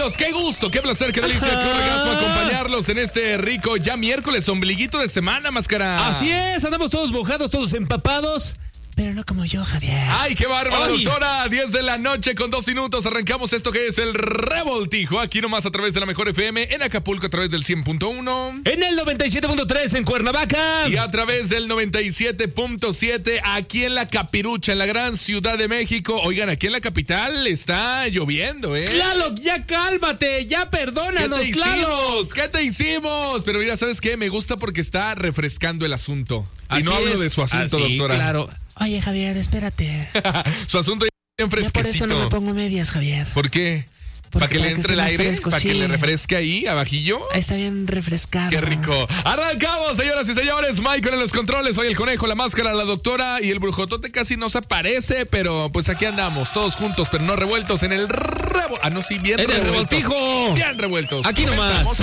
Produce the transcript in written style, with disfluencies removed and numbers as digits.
amigos, qué gusto, qué placer, qué delicia, qué orgasmo acompañarlos en este rico ya miércoles, ombliguito de semana, Máscara. Así es, andamos todos mojados, todos empapados. Pero no como yo, Javier. ¡Ay, qué bárbaro, Ay. doctora! 10 de la noche con 2 minutos. Arrancamos esto que es el Revoltijo. Aquí nomás a través de la Mejor FM. En Acapulco a través del 100.1. En el 97.3 en Cuernavaca. Y a través del 97.7 aquí en La Capirucha, en la gran Ciudad de México. Oigan, aquí en la capital está lloviendo, ¿eh? Tlaloc, ya cálmate, ya perdónanos, ¿Qué te Tlaloc. hicimos? ¿Qué te hicimos? Pero mira, ¿sabes qué? Me gusta porque está refrescando el asunto. Y Así no hablo es. de su asunto, doctora. Claro. Oye, Javier, espérate. Su asunto bien Ya por fresquecito. eso no me pongo medias, Javier. ¿Por qué? ¿Para que le entre esté el más aire? fresco, ¿Para que sí. le refresque ahí, abajillo? Está bien refrescado. ¡Qué rico! Arrancamos, señoras y señores. Michael en los controles. Soy el conejo, la máscara, la doctora y el brujotote casi no se aparece, pero pues aquí andamos, todos juntos, pero no revueltos en el no, sí, bien En el revueltos. revoltijo. Bien revueltos. Aquí nomás. Comenzamos.